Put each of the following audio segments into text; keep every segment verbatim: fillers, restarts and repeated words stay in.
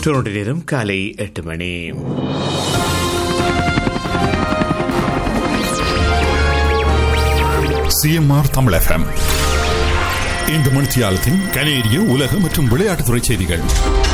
Toronto நேரம் காலை எட்டு மணி. சிஎம்ஆர் தமிழ் எஃப்எம் இந்த மணித்தியாலத்தின் கனேடிய உலக மற்றும் விளையாட்டுத்துறை செய்திகள்.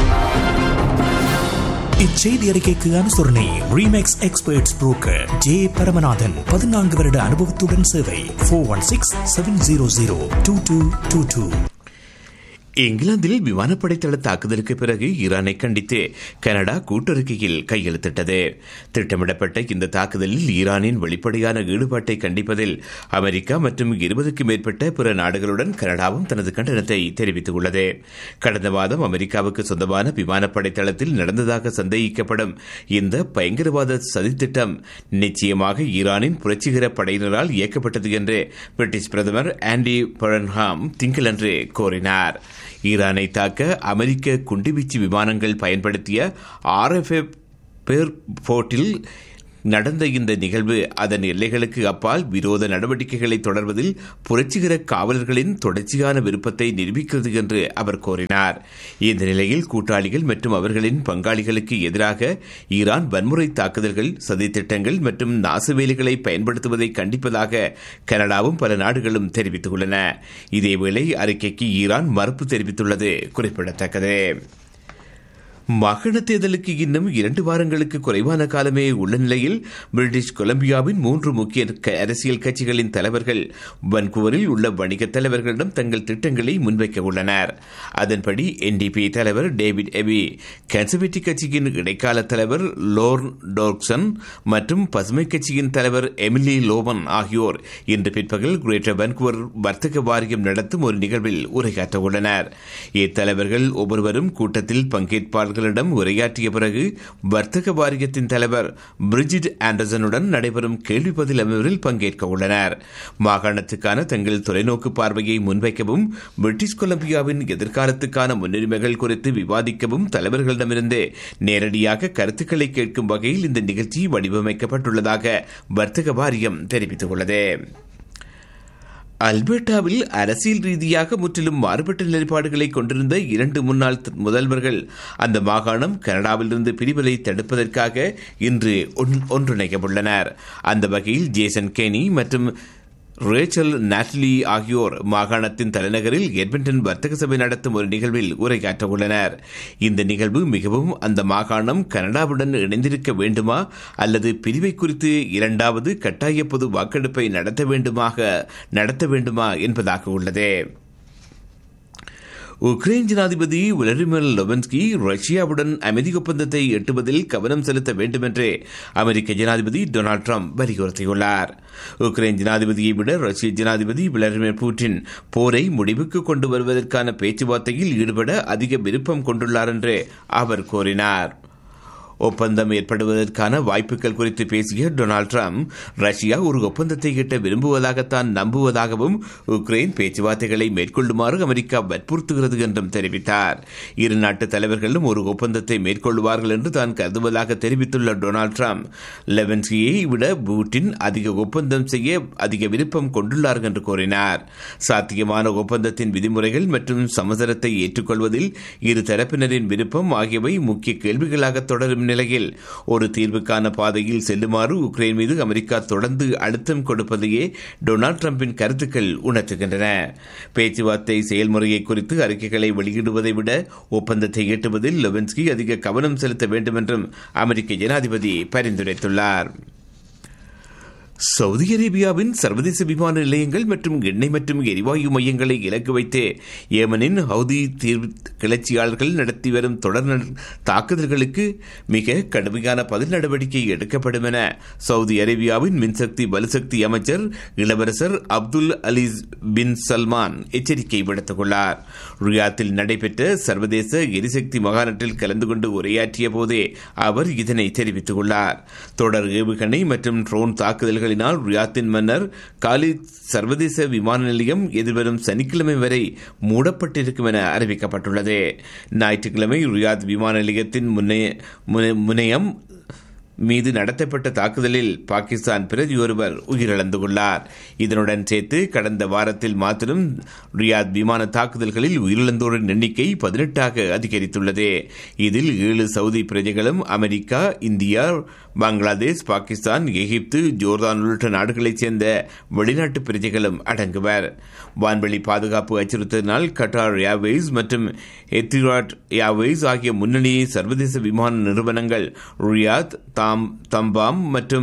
இச்செய்தி அறிக்கைக்கு அனுசரணை remakes experts broker J Paramanathan. பதினான்கு வருட அனுபவத்துடன் சேவை. Four one six seven zero zero two two two two. இங்கிலாந்தில் விமானப்படை தள தாக்குதலுக்கு பிறகு ஈரானை கண்டித்து கனடா கூட்டறிக்கையில் கையெழுத்திட்டது. திட்டமிடப்பட்ட இந்த தாக்குதலில் ஈரானின் வெளிப்படையான ஈடுபாட்டை கண்டிப்பதில் அமெரிக்கா மற்றும் இருபதுக்கும் மேற்பட்ட பிற நாடுகளுடன் கனடாவும் தனது கண்டனத்தை தெரிவித்துள்ளது. கடந்த மாதம் அமெரிக்காவுக்கு சொந்தமான விமானப்படை தளத்தில் நடந்ததாக சந்தேகிக்கப்படும் இந்த பயங்கரவாத சதித்திட்டம் நிச்சயமாக ஈரானின் புரட்சிகர படையினரால் இயக்கப்பட்டது என்று பிரிட்டிஷ் பிரதமர் ஆண்டி பர்ன்ஹாம் திங்களன்று கூறினார். ஈரானை தாக்க அமெரிக்க குண்டுவீச்சு விமானங்கள் பயன்படுத்திய ஆர்எஃப்எஃப் பேர்போர்ட்டில் நடந்த இந்த நிகழ்வு அதன் எல்லைகளுக்கு அப்பால் விரோத நடவடிக்கைகளை தொடர்வதில் புரட்சிகர காவலர்களின் தொடர்ச்சியான விருப்பத்தை நிரூபிக்கிறது என்று அவர் கூறினார். இந்த நிலையில் கூட்டாளிகள் மற்றும் அவர்களின் பங்காளிகளுக்கு எதிராக ஈரான் வன்முறை தாக்குதல்கள், சதித்திட்டங்கள் மற்றும் நாசவேலைகளை பயன்படுத்துவதை கண்டிப்பதாக கனடாவும் பல நாடுகளும் தெரிவித்துள்ளன. இதேவேளை அறிக்கைக்கு ஈரான் மறுப்பு தெரிவித்துள்ளது குறிப்பிடத்தக்கது. மாகாண தேர்தலுக்கு இன்னும் இரண்டு வாரங்களுக்கு குறைவான காலமே உள்ள நிலையில் பிரிட்டிஷ் கொலம்பியாவின் மூன்று முக்கிய அரசியல் கட்சிகளின் தலைவர்கள் வன்கூவரில் உள்ள வணிக தலைவர்களிடம் தங்கள் திட்டங்களை முன்வைக்க உள்ளனர். அதன்படி என்டிபி தலைவர் டேவிட் எபி, கன்சர்வேட்டிவ் கட்சியின் இடைக்கால தலைவர் லோர்ன் டோர்க்சன் மற்றும் பசுமை கட்சியின் தலைவர் எமிலி லோவன் ஆகியோர் இன்று பிற்பகல் கிரேட்டர் வன்கூவர் வர்த்தக வாரியம் நடத்தும் ஒரு நிகழ்வில் உரையாற்ற உள்ளனர். இத்தலைவர்கள் ஒவ்வொருவரும் கூட்டத்தில் பங்கேற்பார்கள் உரையாற்றிய பிறகு வர்த்தக வாரியத்தின் தலைவர் பிரிஜிட் ஆண்டர்சனுடன் நடைபெறும் கேள்வி பதில் அமர்வில் பங்கேற்க உள்ளனர். மாகாணத்துக்கான தங்கள் தொலைநோக்கு பார்வையை முன்வைக்கவும் பிரிட்டிஷ் கொலம்பியாவின் எதிர்காலத்துக்கான முன்னுரிமைகள் குறித்து விவாதிக்கவும் தலைவர்களிடமிருந்து நேரடியாக கருத்துக்களை கேட்கும் வகையில் இந்த நிகழ்ச்சி வடிவமைக்கப்பட்டுள்ளதாக வர்த்தக வாரியம் தெரிவித்துள்ளது. அல்பர்டாவில் அரசியல் ரீதியாக முற்றிலும் மாறுபட்ட நிலைப்பாடுகளை கொண்டிருந்த இரண்டு முன்னாள் முதல்வர்கள் அந்த மாகாணம் கனடாவிலிருந்து பிரிவதை தடுப்பதற்காக இன்று ஒன்றிணைய உள்ளனர். அந்த வகையில் ஜேசன் கேனி மற்றும் ரேச்சல் நாட்லி ஆகியோர் மாகாணத்தின் தலைநகரில் எட்மண்டன் வர்த்தக சபை நடத்தும் ஒரு நிகழ்வில் உரையாற்ற உள்ளனர். இந்த நிகழ்வு மிகவும் அந்த மாகாணம் கனடாவுடன் இணைந்திருக்க வேண்டுமா அல்லது பிரிவை குறித்து இரண்டாவது கட்டாய பொது வாக்கெடுப்பை நடத்த வேண்டுமாக நடத்த வேண்டுமா என்பதாக உள்ளது. உக்ரைன் ஜனாதிபதி விளாடிமிர் லெவன்ஸ்கி ரஷ்யாவுடன் அமைதி ஒப்பந்தத்தை எட்டுவதில் கவனம் செலுத்த வேண்டும் என்று அமெரிக்க ஜனாதிபதி டொனால்டு டிரம்ப் வலியுறுத்தியுள்ளார். உக்ரைன் ஜனாதிபதியை விட ரஷ்ய ஜனாதிபதி விளாடிமிர் புட்டின் போரை முடிவுக்கு கொண்டு வருவதற்கான பேச்சுவார்த்தையில் ஈடுபட அதிக விருப்பம் கொண்டுள்ளார் என்று அவர் கூறினார். ஒப்பந்தம் ஏற்படுவதற்கான வாய்ப்புகள் குறித்து பேசிய டொனால்டு டிரம்ப், ரஷ்யா ஒரு ஒப்பந்தத்தை எட்ட விரும்புவதாகத்தான் நம்புவதாகவும் உக்ரைன் பேச்சுவார்த்தைகளை மேற்கொள்ளுமாறு அமெரிக்கா வற்புறுத்துகிறது என்றும் தெரிவித்தார். இரு நாட்டு தலைவர்களும் ஒரு ஒப்பந்தத்தை மேற்கொள்வார்கள் என்று தான் கருதுவதாக தெரிவித்துள்ள டொனால்டு டிரம்ப், லெவன்ஸ்கியை விட புட்டின் அதிக ஒப்பந்தம் செய்ய அதிக விருப்பம் கொண்டுள்ளார் என்று கூறினார். சாத்தியமான ஒப்பந்தத்தின் விதிமுறைகள் மற்றும் சமசரத்தை ஏற்றுக்கொள்வதில் இரு தரப்பினரின் விருப்பம் ஆகியவை முக்கிய கேள்விகளாக தொடரும் நிலையில் ஒரு தீர்வுக்கான பாதையில் செல்லுமாறு உக்ரைன் மீது அமெரிக்கா தொடர்ந்து அழுத்தம் கொடுப்பதையே டொனால்டு டிரம்பின் கருத்துக்கள் உணர்த்துகின்றன. பேச்சுவார்த்தை செயல்முறையை குறித்து அறிக்கைகளை வெளியிடுவதை விட ஒப்பந்தத்தை எட்டுவதில் லெவன்ஸ்கி அதிக கவனம் செலுத்த வேண்டும் என்றும் அமெரிக்க ஜனாதிபதி பரிந்துரைத்துள்ளார். சவுதி அரேபியாவின் சர்வதேச விமான நிலையங்கள் மற்றும் எண்ணெய் மற்றும் எரிவாயு மையங்களை இலக்கு வைத்து ஏமனின் ஹவுதி கிளர்ச்சியாளர்கள் நடத்தி வரும் தொடர் தாக்குதல்களுக்கு மிக கடுமையான பதில் நடவடிக்கை எடுக்கப்படும் என சவுதி அரேபியாவின் மின்சக்தி வலுசக்தி அமைச்சர் இளவரசர் அப்துல் அலீஸ் பின் சல்மான் எச்சரிக்கை விடுத்துள்ளார். ரியாத்தில் நடைபெற்ற சர்வதேச எரிசக்தி மாநாட்டில் கலந்து கொண்டு உரையாற்றிய போதே அவர் இதனை தெரிவித்துள்ளார். தொடர் ஏவுகணை மற்றும் ட்ரோன் தாக்குதல்கள் ரியாத்தின் மன்னர் காலித் சர்வதேச விமான நிலையம் எதிர்வரும் சனிக்கிழமை வரை மூடப்பட்டிருக்கும் என அறிவிக்கப்பட்டுள்ளது. ஞாயிற்றுக்கிழமை ரியாத் விமான நிலையத்தின் முனையம் மீது நடத்தப்பட்ட தாக்குதலில் பாகிஸ்தான் பிரதி ஒருவர் உயிரிழந்துள்ளார். இதனுடன் சேர்த்து கடந்த வாரத்தில் மாத்திரம் ரியாத் விமான தாக்குதல்களில் உயிரிழந்தோரின் எண்ணிக்கை பதினெட்டாக அதிகரித்துள்ளது. இதில் ஏழு Saudi பிரஜைகளும் America, India, Bangladesh, Pakistan, எகிப்து, ஜோர்தான் உள்ளிட்ட நாடுகளைச் சேர்ந்த வெளிநாட்டு பிரஜைகளும் அடங்குவர். வான்வெளி பாதுகாப்பு அச்சுறுத்தலினால் கட்டார் ஏர்வேஸ் மற்றும் எத்திராட் ஏர்வேஸ் ஆகிய முன்னணி சர்வதேச விமான நிறுவனங்கள் ரியாத், தாம் தம்பாம் மற்றும்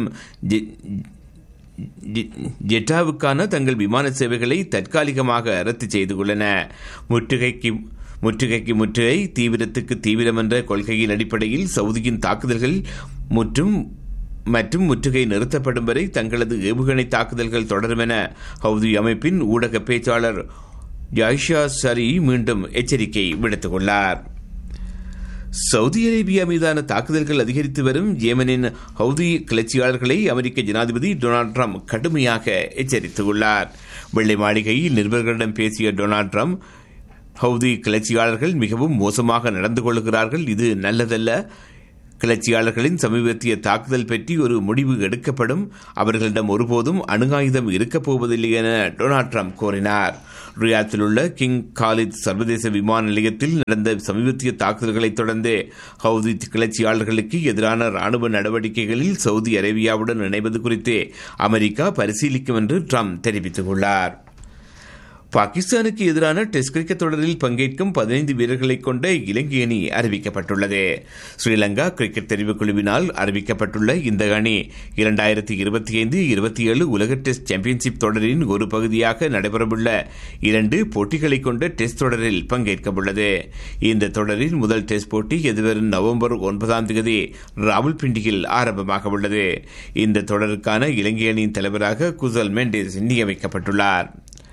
ஜெட்டாவுக்கான தங்கள் விமான சேவைகளை தற்காலிகமாக ரத்து செய்துள்ளன. முற்றுகைக்கு முற்றுகைக்கு முற்றுகை, தீவிரத்துக்கு தீவிரம் என்ற கொள்கையின் அடிப்படையில் சவுதியின் தாக்குதல்கள் முற்றும் மற்றும் முற்றுகை நிறுத்தப்படும் வரை தங்களது ஏவுகணை தாக்குதல்கள் தொடரும் என ஹவுதி அமைப்பின் ஊடக பேச்சாளர் ஜாயிஷா சரி மீண்டும் எச்சரிக்கை விடுத்துள்ளார். சவுதி அரேபியா மீதான தாக்குதல்கள் அதிகரித்து வரும் ஏமனின் ஹவுதி கிளர்ச்சியாளர்களை அமெரிக்க ஜனாதிபதி டொனால்டு டிரம்ப் கடுமையாக எச்சரித்துள்ளார். வெள்ளை மாளிகையில் நிருபர்களிடம் பேசிய டொனால்டு டிரம்ப், ஹவுதி கிளர்ச்சியாளர்கள் மிகவும் மோசமாக நடந்து கொள்கிறார்கள், இது நல்லதல்ல. கிளர்ச்சியாளர்களின் சமீபத்திய தாக்குதல் பற்றி ஒரு முடிவு எடுக்கப்படும். அவர்களிடம் ஒருபோதும் அணு ஆயுதம் இருக்கப் போவதில்லை என டொனால்டு டிரம்ப் கூறினார். ரியாத்தில் உள்ள கிங் காலித் சர்வதேச விமான நிலையத்தில் நடந்த சமீபத்திய தாக்குதல்களை தொடர்ந்து ஹவுதி கிளர்ச்சியாளர்களுக்கு எதிரான ராணுவ நடவடிக்கைகளில் சவுதி அரேபியாவுடன் இணைவது குறித்து அமெரிக்கா பரிசீலிக்கும் என்று டிரம்ப் தெரிவித்துள்ளார். பாகிஸ்தானுக்கு எதிரான டெஸ்ட் கிரிக்கெட் தொடரில் பங்கேற்கும் பதினைந்து வீரர்களை கொண்ட இலங்கை அணி அறிவிக்கப்பட்டுள்ளது. ஸ்ரீலங்கா கிரிக்கெட் தெரிவுக்குழுவினால் அறிவிக்கப்பட்டுள்ள இந்த அணி இரண்டாயிரத்தி இருபத்தி ஐந்து இருபத்தி ஏழு உலக டெஸ்ட் சாம்பியன்ஷிப் தொடரின் ஒரு பகுதியாக நடைபெறவுள்ள இரண்டு போட்டிகளை கொண்ட டெஸ்ட் தொடரில் பங்கேற்கவுள்ளது. இந்த தொடரின் முதல் டெஸ்ட் போட்டி எதிர்வரும் நவம்பர் ஒன்பதாம் தேதி ராவல்பிண்டியில் ஆரம்பமாக உள்ளது. இந்த தொடருக்கான இலங்கை அணியின் தலைவராக குசல் மெண்டேஸ் நியமிக்கப்பட்டுள்ளார்.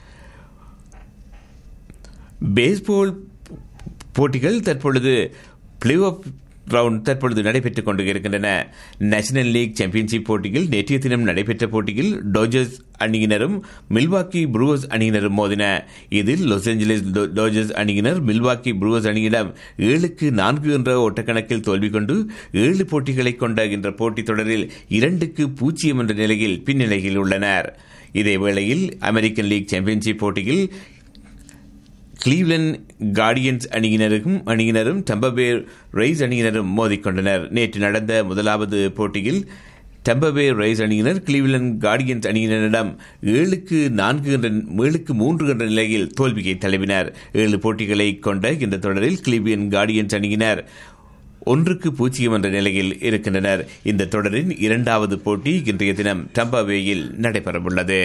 பேஸ்பால் போட்டிகள் தற்பொழுது பிளே ஆஃப் ரவுண்ட் தற்பொழுது நடைபெற்றுக் கொண்டிருக்கின்றன. நேஷனல் லீக் சாம்பியன்ஷிப் போட்டியில் நேற்றைய தினம் நடைபெற்ற போட்டியில் டோஜர்ஸ் அணியினரும் மில்வாக்கி ப்ரூவர்ஸ் அணியினரும் மோதின. இதில் லாஸ் ஏஞ்சலஸ் டோஜர்ஸ் அணியினர் மில்வாக்கி ப்ரூவர்ஸ் அணியிடம் ஏழுக்கு நான்கு என்ற ஓட்டக்கணக்கில் தோல்வி கொண்டு ஏழு போட்டிகளை கொண்ட இந்த போட்டித் தொடரில் இரண்டுக்கு பூஜ்ஜியம் என்ற நிலையில் பின்னிலையில் உள்ளனர். இதேவேளையில் அமெரிக்கன் லீக் சாம்பியன்ஷிப் போட்டியில் கிளீவ்லண்ட் கார்டியன்ஸ் அணியினரும் அணியினரும் டம்பா பே ரெய்ஸ் அணியினரும் மோதிக்கொண்டனர். நேற்று நடந்த முதலாவது போட்டியில் டம்பா பே ரெய்ஸ் அணியினர் கிளீவ்லண்ட் கார்டியன்ஸ் அணியினரிடம் ஏழுக்கு நான்கு என்ற ஏழுக்கு மூன்று என்ற நிலையில் தோல்வியை தழுவினர். ஏழு போட்டிகளை கொண்ட இந்த தொடரில் கிளீவ்லண்ட் கார்டியன்ஸ் அணியினர் ஒன்றுக்கு பூஜ்ஜியம் என்ற நிலையில் இருக்கின்றனர். இந்த தொடரின் இரண்டாவது போட்டி இன்றைய தினம் டம்பா பேயில் நடைபெறவுள்ளது.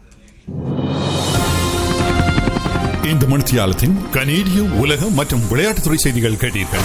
இந்த மணித்தியாலத்தின் கனேடிய உலக மற்றும் விளையாட்டுத்துறை செய்திகள் கேட்டீர்கள்.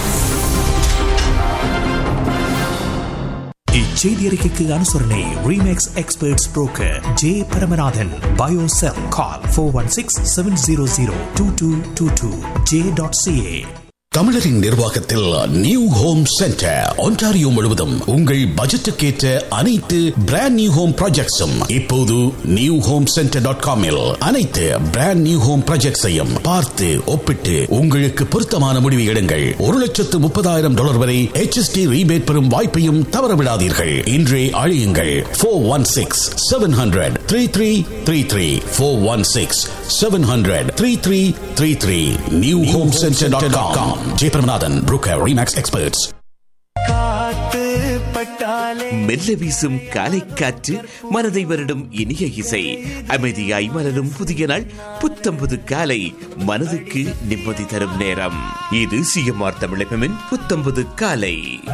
இச்செய்தி அறிக்கைக்கு அனுசரணை remakes experts broker J Paramanathan. Biocell call four one six seven zero zero two two two two J dot CA. தமிழரின் நிர்வாகத்தில் நியூ ஹோம் சென்டர் ஒன்டாரியோ முழுவதும் உங்கள் பட்ஜெட்டுக்கேற்ற அனைத்து பிராண்ட் நியூ ஹோம் ப்ராஜெக்ட்ஸும் இப்போது நியூ ஹோம் சென்டர் டாட் காமில் அனைத்து பிராண்ட் நியூ ஹோம் ப்ராஜெக்ட்ஸையும் பார்த்து ஒப்பிட்டு உங்களுக்கு பொருத்தமான முடிவு எடுங்கள். ஒரு லட்சத்து முப்பதாயிரம் டாலர் வரை எச் எஸ் டி ரீபேட் பெறும் வாய்ப்பையும் தவறவிடாதீர்கள். இன்றே அழையுங்கள் four one six seven hundred three three three three four one six seven hundred three three three three new home centre dot com. J Paramanathan, broker, remakes experts. மெல்ல வீசும் காலை காற்று, மனதை வருடும் இனிய இசை, அமைதியாய் மலரும் புதிய நாள், புத்தம்பது காலை, மனதுக்கு நிம்மதி தரும் நேரம். இது சிஎம்ஆர் தமிழகமின் புத்தம்பது காலை.